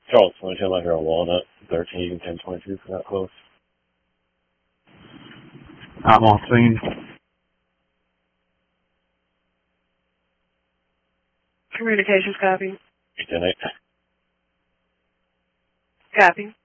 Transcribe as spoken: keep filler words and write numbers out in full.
Charles twenty-two, I'm here on Walnut, thirteen, ten twenty-two for that close. I'm on scene. Communications copy. ten eight. Copy.